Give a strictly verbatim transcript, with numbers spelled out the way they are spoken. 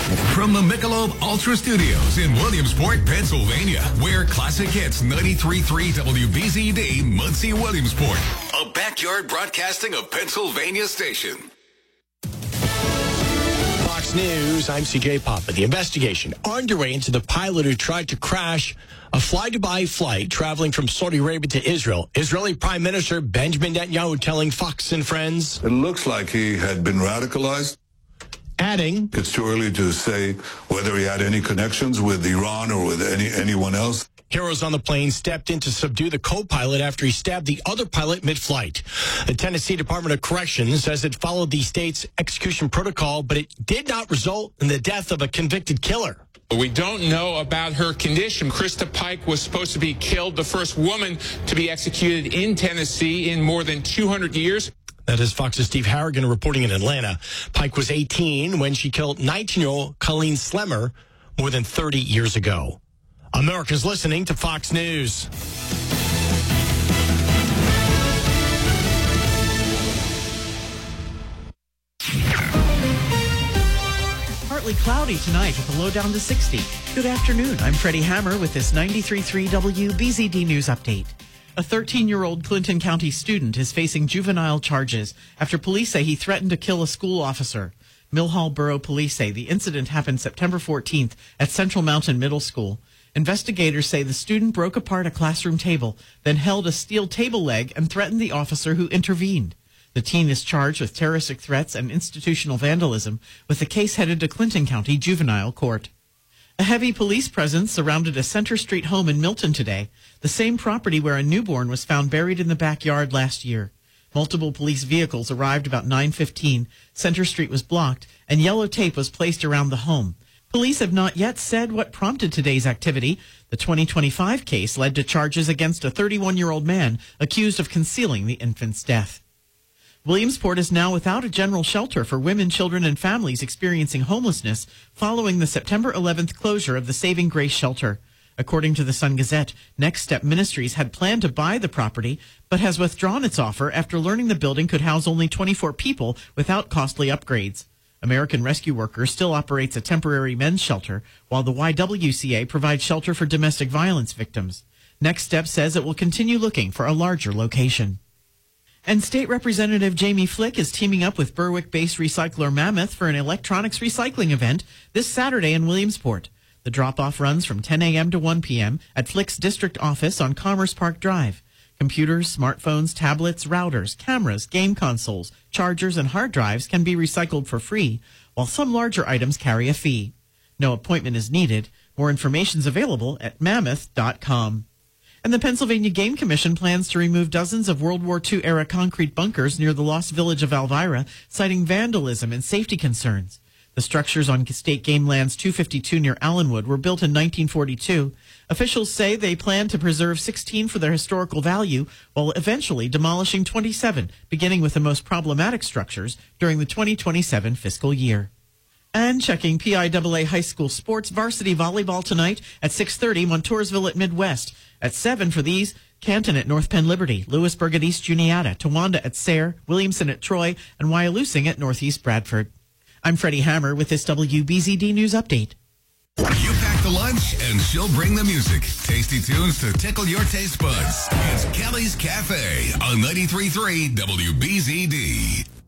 From the Michelob Ultra Studios in Williamsport, Pennsylvania, where classic hits ninety-three point three W B Z D, Muncie, Williamsport, a backyard broadcasting of Pennsylvania station. Fox News, I'm C J Papa. The investigation underway into the pilot who tried to crash a fly-Dubai flight traveling from Saudi Arabia to Israel. Israeli Prime Minister Benjamin Netanyahu telling Fox and Friends. It looks like he had been radicalized. Adding, it's too early to say whether he had any connections with Iran or with any anyone else. Heroes on the plane stepped in to subdue the co-pilot after he stabbed the other pilot mid-flight. The Tennessee Department of Corrections says it followed the state's execution protocol, but it did not result in the death of a convicted killer. We don't know about her condition. Krista Pike was supposed to be killed, the first woman to be executed in Tennessee in more than two hundred years. That is Fox's Steve Harrigan reporting in Atlanta. Pike was eighteen when she killed nineteen-year-old Colleen Slemmer more than thirty years ago. America's listening to Fox News. Partly cloudy tonight with a low down to sixty. Good afternoon. I'm Freddie Hammer with this ninety-three point three W B Z D News Update. A thirteen-year-old Clinton County student is facing juvenile charges after police say he threatened to kill a school officer. Millhall Borough Police say the incident happened September fourteenth at Central Mountain Middle School. Investigators say the student broke apart a classroom table, then held a steel table leg and threatened the officer who intervened. The teen is charged with terroristic threats and institutional vandalism, with the case headed to Clinton County Juvenile Court. A heavy police presence surrounded a Center Street home in Milton today, the same property where a newborn was found buried in the backyard last year. Multiple police vehicles arrived about nine fifteen. Center Street was blocked, and yellow tape was placed around the home. Police have not yet said what prompted today's activity. The twenty twenty-five case led to charges against a thirty-one-year-old man accused of concealing the infant's death. Williamsport is now without a general shelter for women, children, and families experiencing homelessness following the September eleventh closure of the Saving Grace shelter. According to the Sun Gazette, Next Step Ministries had planned to buy the property, but has withdrawn its offer after learning the building could house only twenty-four people without costly upgrades. American Rescue Workers still operates a temporary men's shelter, while the Y W C A provides shelter for domestic violence victims. Next Step says it will continue looking for a larger location. And State Representative Jamie Flick is teaming up with Berwick-based recycler Mammoth for an electronics recycling event this Saturday in Williamsport. The drop-off runs from ten a.m. to one p.m. at Flick's district office on Commerce Park Drive. Computers, smartphones, tablets, routers, cameras, game consoles, chargers, and hard drives can be recycled for free, while some larger items carry a fee. No appointment is needed. More information is available at mammoth dot com. And the Pennsylvania Game Commission plans to remove dozens of World War Two era concrete bunkers near the lost village of Elvira, citing vandalism and safety concerns. The structures on state game lands two fifty-two near Allenwood were built in nineteen forty-two. Officials say they plan to preserve sixteen for their historical value, while eventually demolishing twenty-seven, beginning with the most problematic structures during the twenty twenty-seven fiscal year. And checking P I A A high school sports, varsity volleyball tonight at six thirty, Montoursville at Midwest. At seven for these, Canton at North Penn Liberty, Lewisburg at East Juniata, Towanda at Sayre, Williamson at Troy, and Wyalusing at Northeast Bradford. I'm Freddie Hammer with this W B Z D News Update. You pack the lunch, and she'll bring the music. Tasty tunes to tickle your taste buds. It's Kelly's Cafe on ninety-three point three W B Z D.